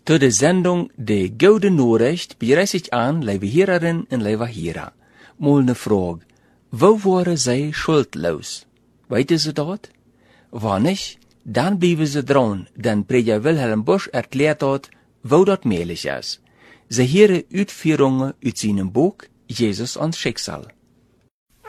Zu der Sendung De Gouden Nachricht bereis ich an, liebe Hörerinnen und liebe Hörer. Mal ne Frage. Wo waren sie schuldlos? Weiten Sie dort? War nicht, dann bleiben Sie dran, denn Prediger Wilhelm Busch erklärt dort, wo das möglich ist. Sie hören Uitführungen aus seinem Buch Jesus und Schicksal.